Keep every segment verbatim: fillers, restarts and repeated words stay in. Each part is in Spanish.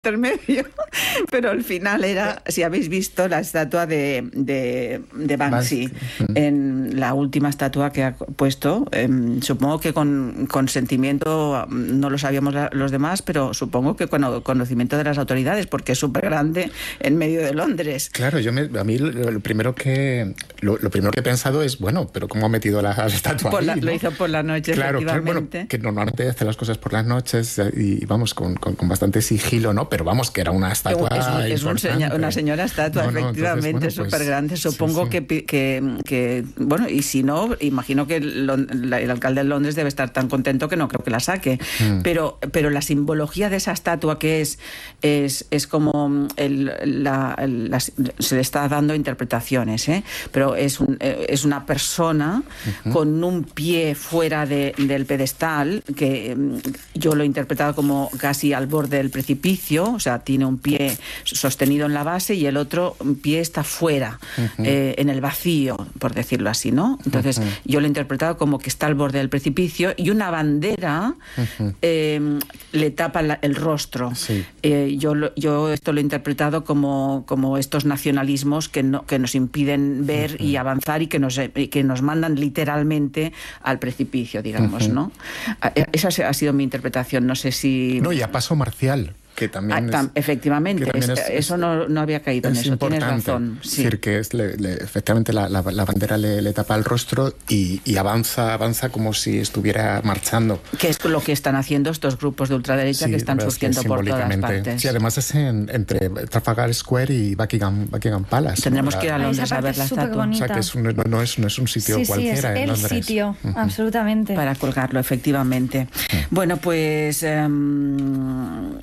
intermedio, pero al final era, si habéis visto la estatua de, de, de Banksy, en la última estatua que ha puesto, eh, supongo que con consentimiento, no lo sabíamos la, los demás, pero supongo que con conocimiento de las autoridades, porque es súper grande en medio de Londres. Claro, yo me, a mí lo, lo primero que lo, lo primero que he pensado es, bueno, pero ¿cómo ha metido la, la estatua por ahí, la, ¿no? Lo hizo por la noche, claro, efectivamente. Claro, bueno, que normalmente hace las cosas por las noches y, vamos, con, con, con bastante sigilo, ¿no? Pero vamos, que era una estatua es, un, es un señor, una señora estatua, no, no, efectivamente, súper bueno, pues, grande. Supongo sí, sí. Que, que, que, bueno, y si no, imagino que el, el alcalde de Londres debe estar tan contento que no creo que la saque. Mm. Pero, pero la simbología de esa estatua que es, es, es como el, la, la, se le está dando interpretaciones, ¿eh? Pero es, un, es una persona uh-huh. con un pie fuera de, del pedestal, que yo lo he interpretado como casi al borde del precipicio, o sea, tiene un pie sostenido en la base y el otro pie está fuera, uh-huh. eh, en el vacío, por decirlo así, ¿no? Entonces, uh-huh. yo lo he interpretado como que está al borde del precipicio y una bandera uh-huh. eh, le tapa la, el rostro. Sí. Eh, yo, yo esto lo he interpretado como, como estos nacionalismos que, no, que nos impiden ver uh-huh. y avanzar y que nos, y que nos mandan literalmente al precipicio, digamos, uh-huh. ¿no? Esa ha sido mi interpretación, no sé si... No, y a paso marcial. Que también ah, es, efectivamente, que también es, eso no, no había caído en eso, tienes razón. Es sí. decir, que es, le, le, efectivamente la, la, la bandera le, le tapa el rostro y, y avanza avanza como si estuviera marchando. Que es lo que están haciendo estos grupos de ultraderecha sí, que están surgiendo por todas partes. Sí, además es en, entre Trafalgar Square y Buckingham, Buckingham Palace. Tendremos ¿no? que ir a Londres a ver la estatua. O sea, que es un, no, no, es, no es un sitio sí, cualquiera sí, es en el Londres. sitio, uh-huh. absolutamente. Para colgarlo, efectivamente. Uh-huh. Bueno, pues... Um,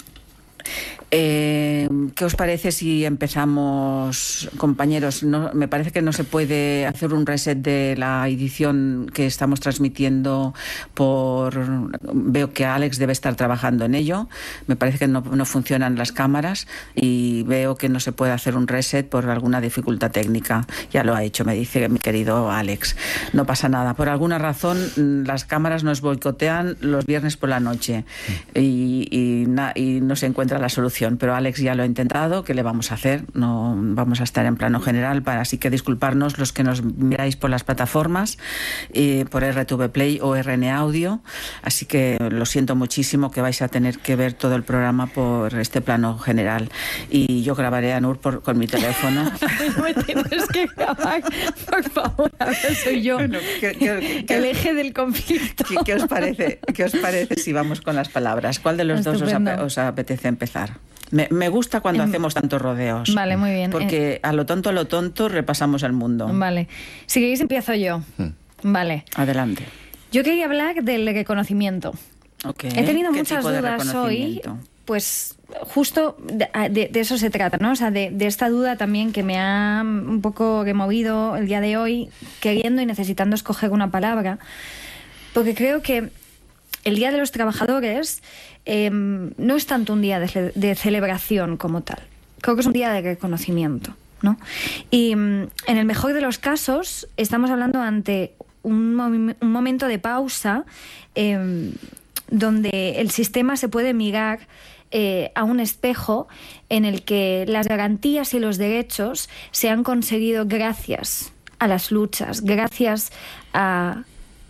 Eh, ¿qué os parece si empezamos, compañeros? No, me parece que no se puede hacer un reset de la edición que estamos transmitiendo por... Veo que Alex debe estar trabajando en ello. Me parece que no, no funcionan las cámaras y veo que no se puede hacer un reset por alguna dificultad técnica. Ya lo ha hecho, me dice mi querido Alex. No pasa nada. Por alguna razón las cámaras nos boicotean los viernes por la noche y, y, na, y no se encuentra la solución. Pero Alex ya lo ha intentado, ¿qué le vamos a hacer? No vamos a estar en plano general, para así que disculparnos los que nos miráis por las plataformas, eh, por R T V Play o R N Audio, así que lo siento muchísimo que vais a tener que ver todo el programa por este plano general y yo grabaré a Nur por, con mi teléfono. No me tienes que grabar, por favor, ahora soy yo bueno, ¿qué, qué, qué, el eje del conflicto. ¿Qué, qué, os parece, ¿Qué os parece si vamos con las palabras? ¿Cuál de los Estupendo. dos os, os apetece empezar? Me, me gusta cuando em, hacemos tantos rodeos. Vale, muy bien. Porque eh, a lo tonto, a lo tonto, repasamos el mundo. Vale. Si queréis, empiezo yo. Hmm. Vale. Adelante. Yo quería hablar del reconocimiento. Okay. He tenido ¿Qué muchas tipo de dudas hoy. Pues justo de, de, de eso se trata, ¿no? O sea, de, de esta duda también que me ha un poco removido el día de hoy, queriendo y necesitando escoger una palabra. Porque creo que el Día de los Trabajadores eh, no es tanto un día de, de celebración como tal. Creo que es un día de reconocimiento, ¿no? Y en el mejor de los casos estamos hablando ante un, mom- un momento de pausa eh, donde el sistema se puede mirar eh, a un espejo en el que las garantías y los derechos se han conseguido gracias a las luchas, gracias a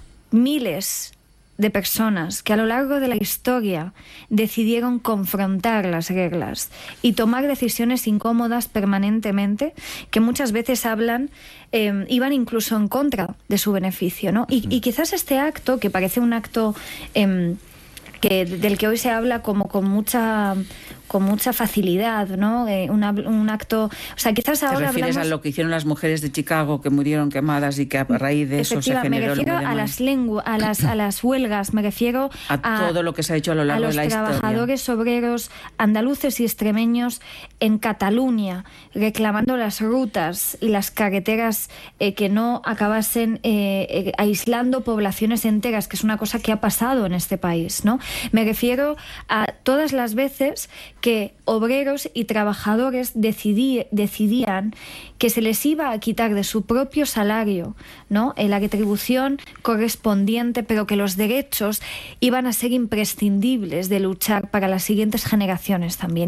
miles de personas que a lo largo de la historia decidieron confrontar las reglas y tomar decisiones incómodas permanentemente, que muchas veces hablan, eh, iban incluso en contra de su beneficio, ¿no? Y, y quizás este acto, que parece un acto eh, que, del que hoy se habla como con mucha... con mucha facilidad, ¿no? Eh, una, un acto... O sea, quizás ahora ¿Te refieres hablamos... a lo que hicieron las mujeres de Chicago que murieron quemadas y que a raíz de eso se generó... Me refiero el a las, lengu- a, las, a las huelgas, me refiero a, a todo lo que se ha hecho a lo largo de la historia. A los trabajadores obreros andaluces y extremeños en Cataluña, reclamando las rutas y las carreteras eh, que no acabasen eh, eh, aislando poblaciones enteras, que es una cosa que ha pasado en este país, ¿no? Me refiero a todas las veces que obreros y trabajadores decidí, decidían que se les iba a quitar de su propio salario, ¿no?, la retribución correspondiente, pero que los derechos iban a ser imprescindibles de luchar para las siguientes generaciones también.